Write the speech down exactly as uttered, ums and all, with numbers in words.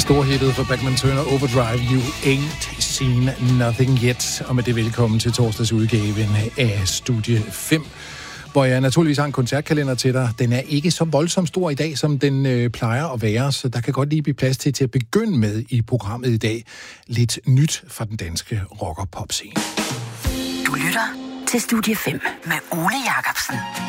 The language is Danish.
storhittet for Bachman Turner Overdrive, You Ain't Seen Nothing Yet. Og med det velkommen til torsdagsudgaven af Studie fem, hvor jeg naturligvis har en koncertkalender til dig. Den er ikke så voldsomt stor i dag, som den øh, plejer at være, så der kan godt lige blive plads til til at begynde med i programmet i dag. Lidt nyt fra den danske rock- og pop-scene. Du lytter til Studie fem med Ole Jacobsen.